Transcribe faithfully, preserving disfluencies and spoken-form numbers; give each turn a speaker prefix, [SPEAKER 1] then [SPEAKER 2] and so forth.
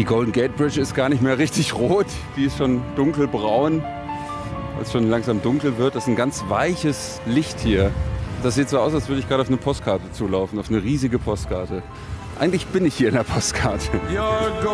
[SPEAKER 1] Die Golden Gate Bridge ist gar nicht mehr richtig rot, die ist schon dunkelbraun, weil es schon langsam dunkel wird. Das ist ein ganz weiches Licht hier. Das sieht so aus, als würde ich gerade auf eine Postkarte zulaufen, auf eine riesige Postkarte. Eigentlich bin ich hier in der Postkarte.